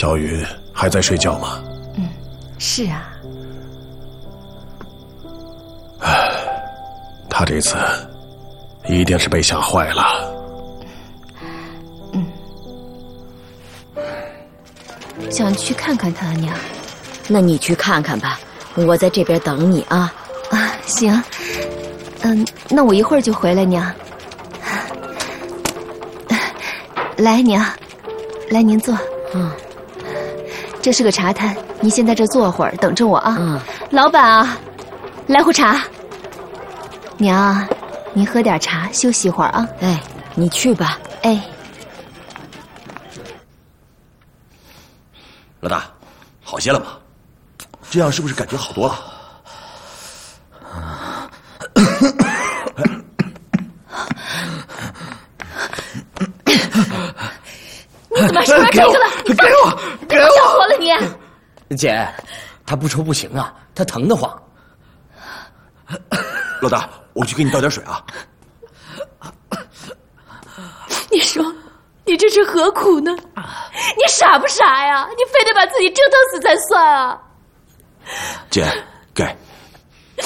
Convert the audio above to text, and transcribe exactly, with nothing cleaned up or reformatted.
小雨还在睡觉吗？ 嗯，是啊。 唉，他这次一定是被吓坏了。 嗯，想去看看他娘。 那你去看看吧，我在这边等你啊。 啊，行。嗯，那我一会儿就回来，娘。来，娘，来，您坐。 嗯， 这是个茶摊，您先在这坐会儿，等着我啊。 嗯， 老板啊，来壶茶。娘，您喝点茶，休息一会儿啊。 哎，你去吧。 哎， 老大，好些了吗？这样是不是感觉好多了？ 你怎么手上这个了？你给我，给我！ 要活了你！ 姐，他不抽不行啊，他疼得慌。 老大，我去给你倒点水啊。 你说，你这是何苦呢？你傻不傻呀？你非得把自己折腾死才算啊！ 姐，给。